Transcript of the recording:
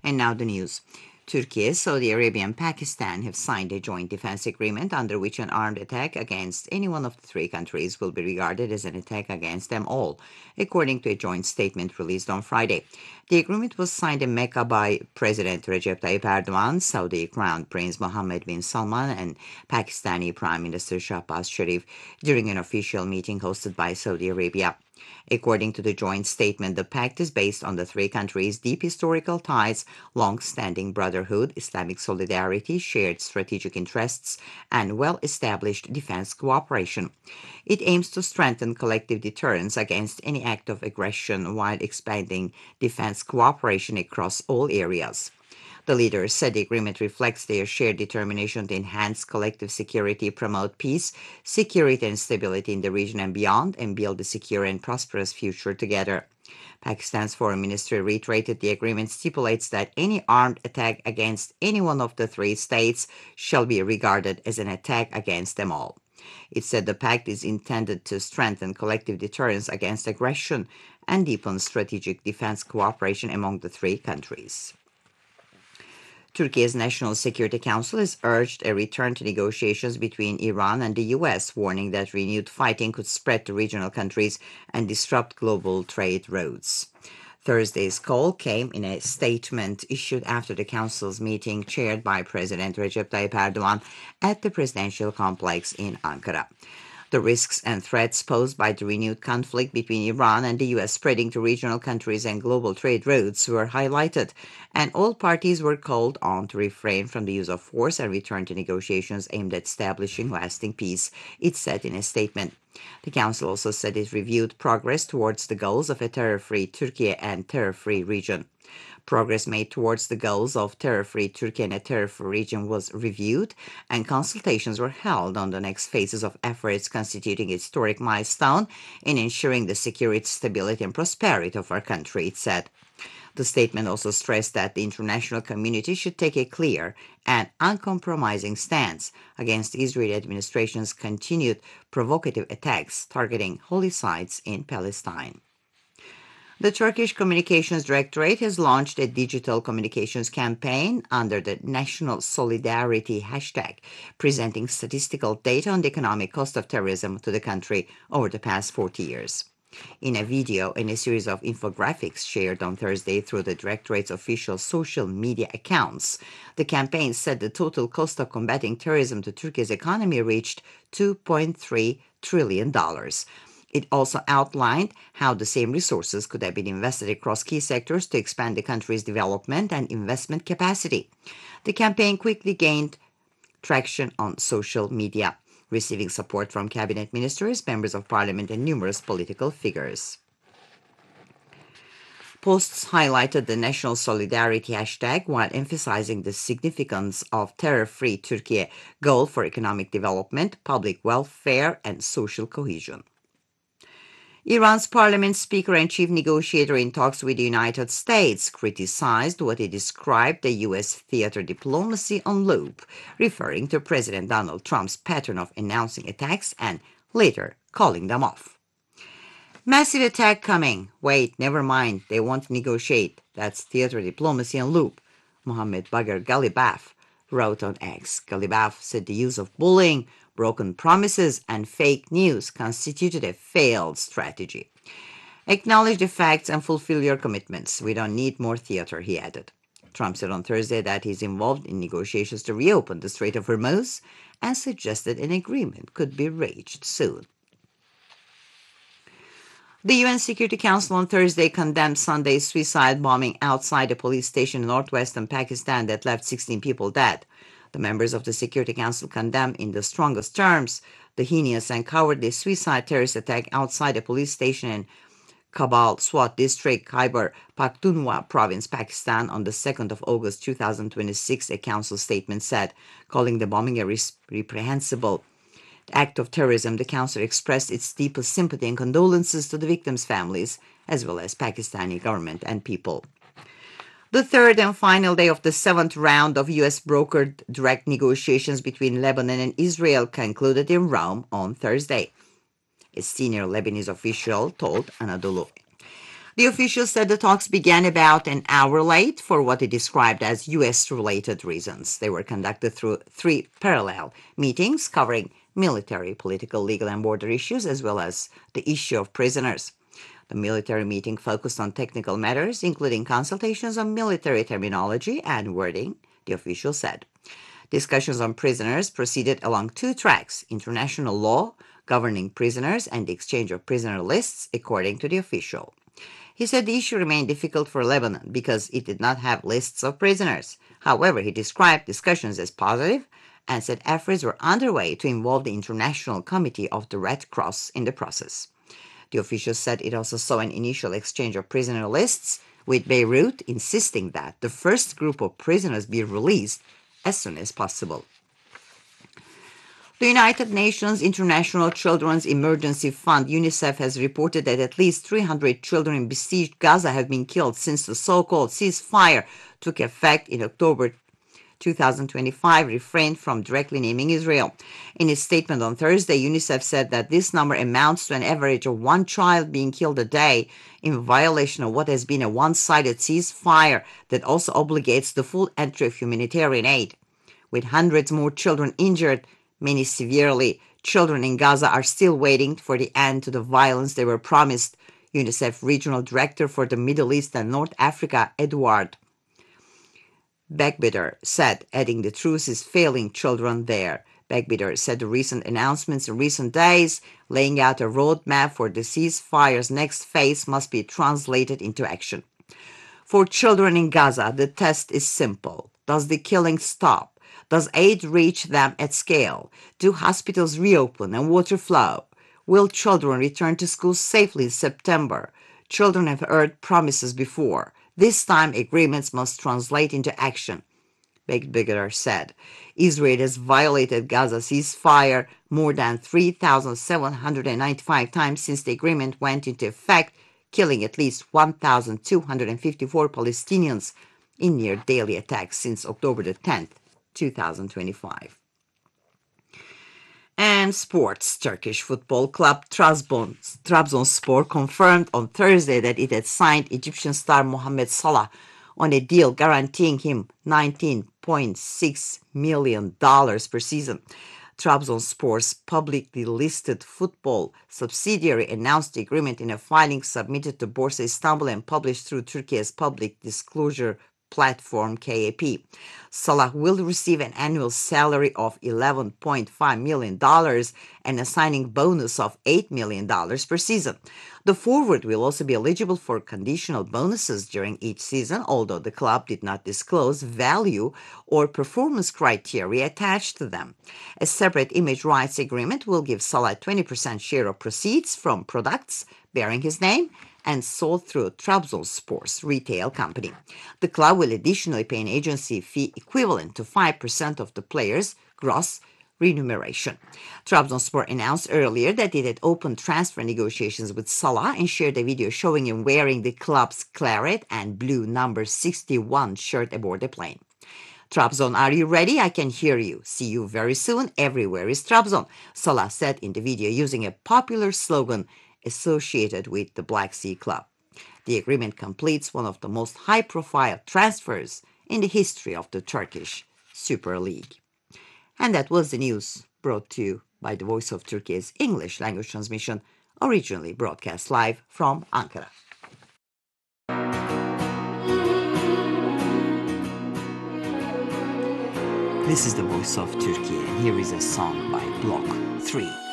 And now the news. Turkey, Saudi Arabia, and Pakistan have signed a joint defense agreement under which an armed attack against any one of the three countries will be regarded as an attack against them all, according to a joint statement released on Friday. The agreement was signed in Mecca by President Recep Tayyip Erdogan, Saudi Crown Prince Mohammed bin Salman, and Pakistani Prime Minister Shahbaz Sharif during an official meeting hosted by Saudi Arabia. According to the joint statement, the pact is based on the three countries' deep historical ties, long-standing brotherhood, Islamic solidarity, shared strategic interests, and well-established defense cooperation. It aims to strengthen collective deterrence against any act of aggression while expanding defense cooperation across all areas. The leaders said the agreement reflects their shared determination to enhance collective security, promote peace, security, and stability in the region and beyond, and build a secure and prosperous future together. Pakistan's foreign ministry reiterated the agreement stipulates that any armed attack against any one of the three states shall be regarded as an attack against them all. It said the pact is intended to strengthen collective deterrence against aggression and deepen strategic defense cooperation among the three countries. Turkey's National Security Council has urged a return to negotiations between Iran and the U.S., warning that renewed fighting could spread to regional countries and disrupt global trade routes. Thursday's call came in a statement issued after the council's meeting chaired by President Recep Tayyip Erdogan at the presidential complex in Ankara. The risks and threats posed by the renewed conflict between Iran and the U.S. spreading to regional countries and global trade routes were highlighted, and all parties were called on to refrain from the use of force and return to negotiations aimed at establishing lasting peace, it said in a statement. The Council also said it reviewed progress towards the goals of a terror-free Turkey and terror-free region. Progress made towards the goals of terror-free Turkey and a terror-free region was reviewed, and consultations were held on the next phases of efforts constituting a historic milestone in ensuring the security, stability, and prosperity of our country, it said. The statement also stressed that the international community should take a clear and uncompromising stance against the Israeli administration's continued provocative attacks targeting holy sites in Palestine. The Turkish Communications Directorate has launched a digital communications campaign under the National Solidarity hashtag, presenting statistical data on the economic cost of terrorism to the country over the past 40 years. In a video and a series of infographics shared on Thursday through the Directorate's official social media accounts, the campaign said the total cost of combating terrorism to Turkey's economy reached $2.3 trillion. It also outlined how the same resources could have been invested across key sectors to expand the country's development and investment capacity. The campaign quickly gained traction on social media, receiving support from cabinet ministers, members of parliament, and numerous political figures. Posts highlighted the National Solidarity hashtag while emphasizing the significance of terror-free Turkey goal for economic development, public welfare, and social cohesion. Iran's parliament speaker and chief negotiator in talks with the United States criticized what he described the U.S. theater diplomacy on loop, referring to President Donald Trump's pattern of announcing attacks and later calling them off. Massive attack coming. Wait, never mind. They won't negotiate. That's theater diplomacy on loop, Mohammed Bagher Ghalibaf wrote on X. Ghalibaf said the use of bullying, broken promises, and fake news constituted a failed strategy. Acknowledge the facts and fulfill your commitments. We don't need more theater, he added. Trump said on Thursday that he's involved in negotiations to reopen the Strait of Hormuz and suggested an agreement could be reached soon. The UN Security Council on Thursday condemned Sunday's suicide bombing outside a police station in northwestern Pakistan that left 16 people dead. The members of the Security Council condemned in the strongest terms the heinous and cowardly suicide terrorist attack outside a police station in Kabul Swat District, Khyber Pakhtunkhwa Province, Pakistan on the 2nd of August 2026, a council statement said, calling the bombing a reprehensible act of terrorism. The council expressed its deepest sympathy and condolences to the victims' families, as well as Pakistani government and people. The third and final day of the seventh round of U.S.-brokered direct negotiations between Lebanon and Israel concluded in Rome on Thursday, a senior Lebanese official told Anadolu. The officials said the talks began about an hour late for what they described as U.S.-related reasons. They were conducted through 3 parallel meetings covering military, political, legal, and border issues, as well as the issue of prisoners. The military meeting focused on technical matters, including consultations on military terminology and wording, the official said. Discussions on prisoners proceeded along 2 tracks: international law governing prisoners and the exchange of prisoner lists, according to the official. He said the issue remained difficult for Lebanon because it did not have lists of prisoners. However, he described discussions as positive and said efforts were underway to involve the International Committee of the Red Cross in the process. The official said it also saw an initial exchange of prisoner lists, with Beirut insisting that the first group of prisoners be released as soon as possible. The United Nations International Children's Emergency Fund, UNICEF, has reported that at least 300 children in besieged Gaza have been killed since the so-called ceasefire took effect in October 2025, refrained from directly naming Israel. In its statement on Thursday, UNICEF said that this number amounts to an average of 1 child being killed a day, in violation of what has been a one-sided ceasefire that also obligates the full entry of humanitarian aid. With hundreds more children injured, many severely, children in Gaza are still waiting for the end to the violence they were promised, UNICEF Regional Director for the Middle East and North Africa, Edward Begbeder, said, adding the truth is failing children there. Begbeder said the recent announcements in recent days, laying out a roadmap for the ceasefire's next phase, must be translated into action. For children in Gaza, the test is simple. Does the killing stop? Does aid reach them at scale? Do hospitals reopen and water flow? Will children return to school safely in September? Children have heard promises before. This time, agreements must translate into action, Begbeder said. Israel has violated Gaza's ceasefire more than 3,795 times since the agreement went into effect, killing at least 1,254 Palestinians in near daily attacks since October the 10th, 2025. And sports. Turkish football club Trabzonspor confirmed on Thursday that it had signed Egyptian star Mohamed Salah on a deal guaranteeing him $19.6 million per season. Trabzonspor's publicly listed football subsidiary announced the agreement in a filing submitted to Borsa Istanbul and published through Turkey's public disclosure platform KAP. Salah will receive an annual salary of $11.5 million and a signing bonus of $8 million per season. The forward will also be eligible for conditional bonuses during each season, although the club did not disclose value or performance criteria attached to them. A separate image rights agreement will give Salah a 20% share of proceeds from products bearing his name and sold through Trabzonspor's retail company. The club will additionally pay an agency fee equivalent to 5% of the player's gross remuneration. Trabzonspor announced earlier that it had opened transfer negotiations with Salah and shared a video showing him wearing the club's claret and blue number 61 shirt aboard the plane. Trabzon, are you ready? I can hear you. See you very soon. Everywhere is Trabzon, Salah said in the video using a popular slogan associated with the Black Sea Club. The agreement completes one of the most high-profile transfers in the history of the Turkish Super League. And that was the news brought to you by the Voice of Turkey's English language transmission, originally broadcast live from Ankara. This is the Voice of Turkey, and here is a song by Block 3.